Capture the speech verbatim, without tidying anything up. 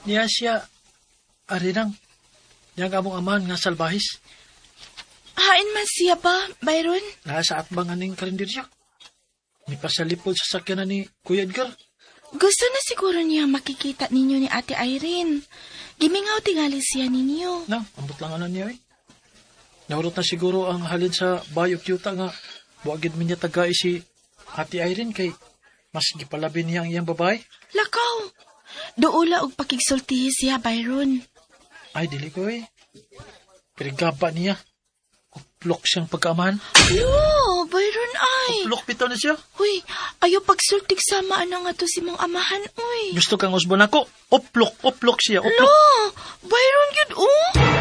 Niya siya, arinang, niyang among amahan nga salbahis. Hain man siya ba, Byron? Nasa atbang aning karinderya. Ni pasalipod sa sakyanan ni Kuya Edgar. Gusto na siguro niya makikita ninyo ni Ate Irene. Gimingaw tingali siya ninyo. Na, ambot lang ano niya eh. Naurot na siguro ang halin sa bayok yuta nga buwagid min niya tagay si Ate Irene kay mas gipalabi niya ang iyang babae. Lakaw! Doula og pakigsultihi siya, Byron. Ay, dili ko eh. Pirigaba niya. Uplok siyang pagkaamahan. Lo, Byron ay. Uplok bitaw na siya. Uy, ayo pagsultig sama na nga to si mong amahan, uy. Gusto kang usbon ako? Uplok, uplok siya, uplok. Lo, Byron yun, oh.